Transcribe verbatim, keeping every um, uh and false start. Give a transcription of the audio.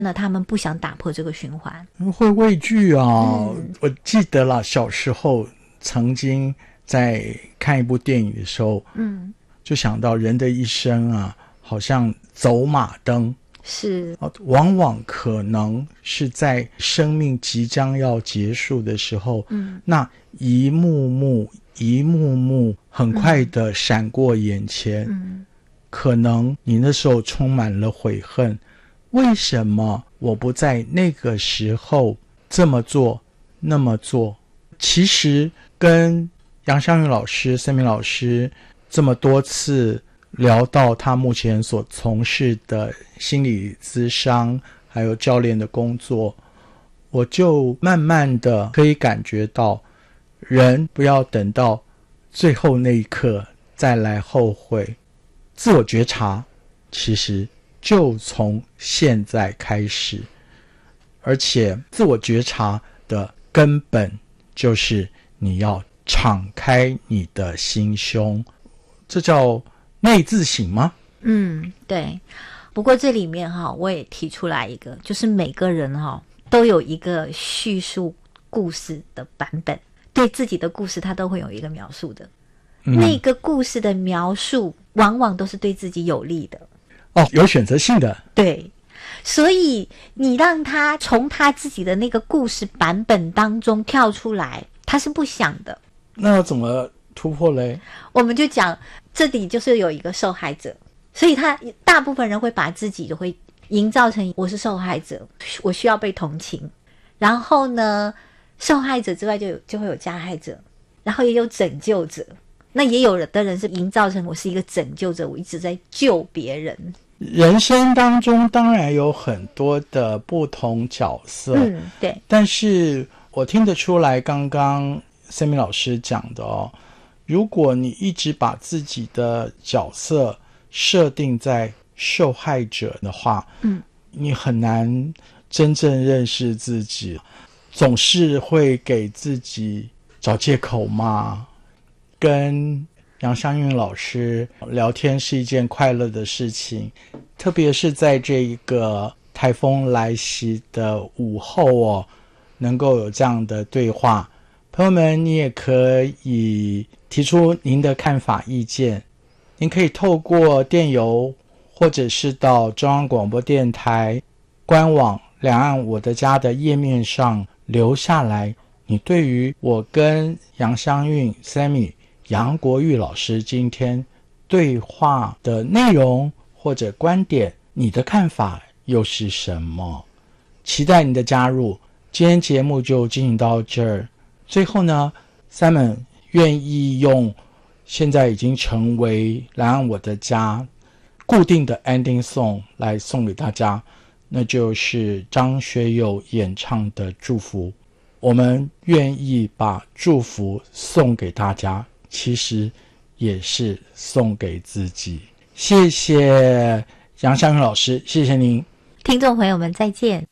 那他们不想打破这个循环， 会畏惧啊、 嗯、 我记得啦，小时候曾经在看一部电影的时候，嗯，就想到人的一生啊，好像走马灯， 是往往可能是在生命即将要结束的时候，嗯，那一幕幕一幕幕很快的闪过眼前，嗯，可能你那时候充满了悔恨，为什么我不在那个时候这么做那么做？其实跟杨湘韵老师、森明老师这么多次聊到他目前所从事的心理咨商还有教练的工作，我就慢慢的可以感觉到，人不要等到最后那一刻再来后悔，自我觉察其实就从现在开始，而且自我觉察的根本就是你要敞开你的心胸，这叫内自省吗？ 嗯，对。不过这里面哈，我也提出来一个，就是每个人哈都有一个叙述故事的版本，对自己的故事他都会有一个描述的、嗯、那个故事的描述往往都是对自己有利的哦，有选择性的。 对，所以你让他从他自己的那个故事版本当中跳出来，他是不想的。 那要怎么突破嘞？ 我们就讲这里就是有一个受害者，所以他大部分人会把自己会营造成我是受害者，我需要被同情，然后呢受害者之外就有就会有加害者，然后也有拯救者，那也有的人是营造成我是一个拯救者，我一直在救别人。 人生当中当然有很多的不同角色， 嗯，对。 但是我听得出来刚刚森明老师讲的哦，如果你一直把自己的角色设定在受害者的话，嗯，你很难真正认识自己，总是会给自己找借口嘛。跟杨湘韵老师聊天是一件快乐的事情，特别是在这一个台风来袭的午后哦，能够有这样的对话。朋友们，你也可以提出您的看法意见，您可以透过电邮或者是到中央广播电台官网两岸我的家的页面上留下来你对于我跟杨湘韵 Sammy 杨国玉老师今天对话的内容或者观点，你的看法又是什么？期待你的加入。今天节目就进行到这儿。最后呢 Simon 愿意用现在已经成为来岸我的家固定的 ending song 来送给大家，那就是张学友演唱的祝福。我们愿意把祝福送给大家，其实也是送给自己。谢谢杨湘韵老师，谢谢您。 听众朋友们再见。